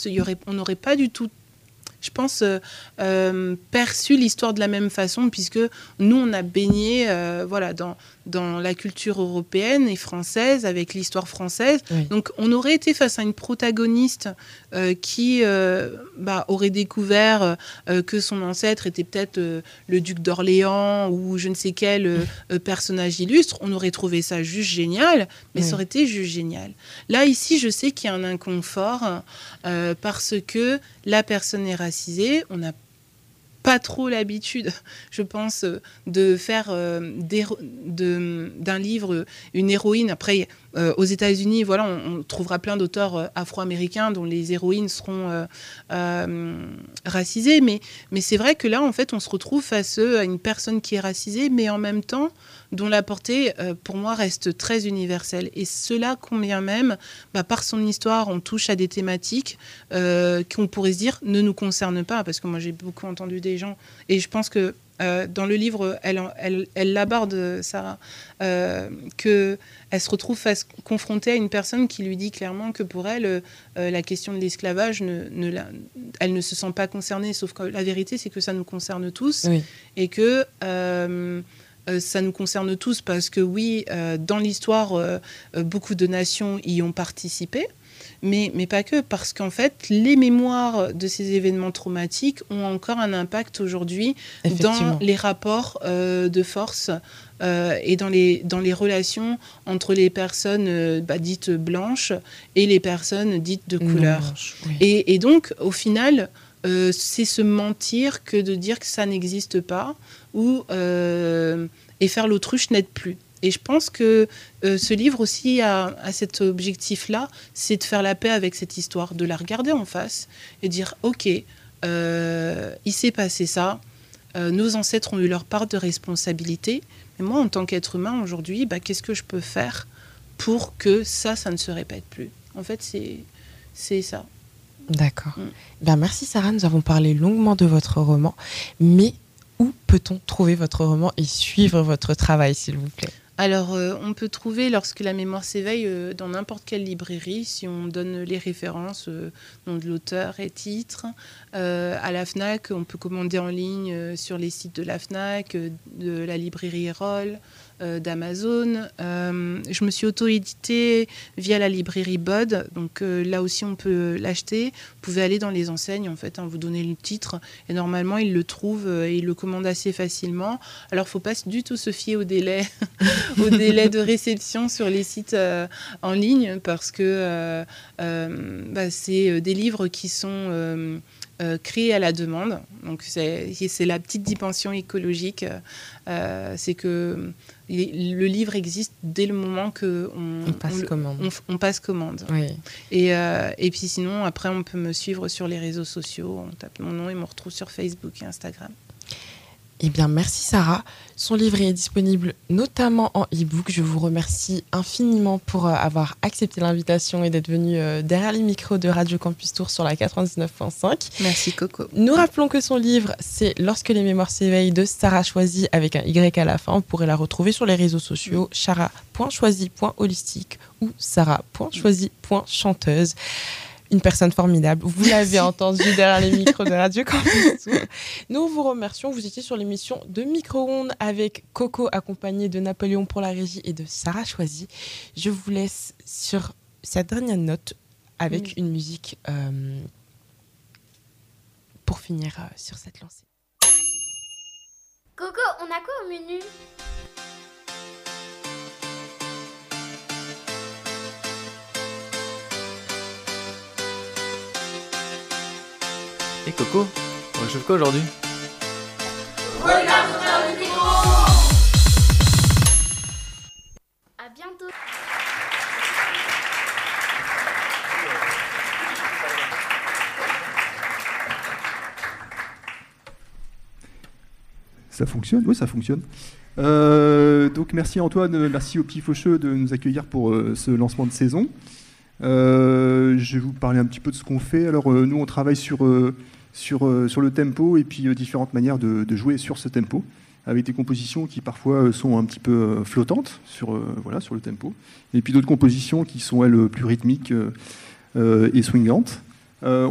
fait, on n'aurait pas du tout, je pense, perçu l'histoire de la même façon, puisque nous, on a baigné dans la culture européenne et française, avec l'histoire française. Oui. Donc, on aurait été face à une protagoniste qui aurait découvert que son ancêtre était peut-être le duc d'Orléans ou je ne sais quel personnage illustre. On aurait trouvé ça juste génial, mais ça aurait été juste génial. Là, ici, je sais qu'il y a un inconfort parce que la personne est racisée. On n'a pas trop l'habitude, je pense, de faire d'un livre une héroïne. Après, aux États-Unis, voilà, on trouvera plein d'auteurs afro-américains dont les héroïnes seront racisées. Mais c'est vrai que là, en fait, on se retrouve face à une personne qui est racisée, mais en même temps, dont la portée, pour moi, reste très universelle. Et cela, combien même, par son histoire, on touche à des thématiques qu'on pourrait se dire ne nous concernent pas. Parce que moi, j'ai beaucoup entendu des gens, et je pense que dans le livre, elle l'aborde, Sarah, qu'elle se retrouve confrontée à une personne qui lui dit clairement que pour elle, la question de l'esclavage, elle ne se sent pas concernée. Sauf que la vérité, c'est que ça nous concerne tous. Oui. Et que ça nous concerne tous parce que oui, dans l'histoire, beaucoup de nations y ont participé. Mais pas que, parce qu'en fait, les mémoires de ces événements traumatiques ont encore un impact aujourd'hui dans les rapports de force et dans les relations entre les personnes dites blanches et les personnes dites de couleur. Oui. Et donc, au final, c'est se mentir que de dire que ça n'existe pas et faire l'autruche n'aide plus. Et je pense que ce livre aussi a cet objectif-là, c'est de faire la paix avec cette histoire, de la regarder en face et dire « Ok, il s'est passé ça, nos ancêtres ont eu leur part de responsabilité, mais moi, en tant qu'être humain, aujourd'hui, qu'est-ce que je peux faire pour que ça ne se répète plus ?» En fait, c'est ça. D'accord. Merci Sarah, nous avons parlé longuement de votre roman, mais où peut-on trouver votre roman et suivre votre travail, s'il vous plaît ? Alors, on peut trouver Lorsque la mémoire s'éveille dans n'importe quelle librairie, si on donne les références, nom de l'auteur et titre. À la FNAC, on peut commander en ligne sur les sites de la FNAC, de la librairie Erol, d'Amazon. Je me suis auto-éditée via la librairie Bod, donc là aussi on peut l'acheter. Vous pouvez aller dans les enseignes, en fait, vous donnez le titre et normalement ils le trouvent et ils le commandent assez facilement. Alors il ne faut pas du tout se fier au délai, au délai de réception sur les sites en ligne parce que c'est des livres qui sont créés à la demande. Donc c'est la petite dimension écologique. C'est que le livre existe dès le moment qu'on passe commande. Oui. Et puis sinon, après, on peut me suivre sur les réseaux sociaux. On tape mon nom et me retrouve sur Facebook et Instagram. Eh bien, merci Sarah. Son livre est disponible notamment en e-book. Je vous remercie infiniment pour avoir accepté l'invitation et d'être venue derrière les micros de Radio Campus Tours sur la 99.5. Merci Coco. Nous rappelons que son livre, c'est Lorsque les mémoires s'éveillent de Sarah Choisy avec un Y à la fin. Vous pourrez la retrouver sur les réseaux sociaux chara.choisy.holistique ou sarah.choisy.chanteuse. Une personne formidable. Vous l'avez entendu derrière les micros de Radio Campus. Nous vous remercions. Vous étiez sur l'émission de Micro-ondes avec Coco, accompagné de Napoléon pour la régie et de Sarah Choisy. Je vous laisse sur cette dernière note avec une musique pour finir sur cette lancée. Coco, on a quoi au menu ? Hé Coco, on réchauffe quoi aujourd'hui ? Regarde vers le micro. À bientôt. Ça fonctionne ? Oui, ça fonctionne. Donc merci Antoine, merci au Petit Faucheux de nous accueillir pour ce lancement de saison. Je vais vous parler un petit peu de ce qu'on fait. Alors nous on travaille sur le tempo et puis différentes manières de jouer sur ce tempo avec des compositions qui parfois sont un petit peu flottantes sur le tempo et puis d'autres compositions qui sont elles plus rythmiques et swingantes. On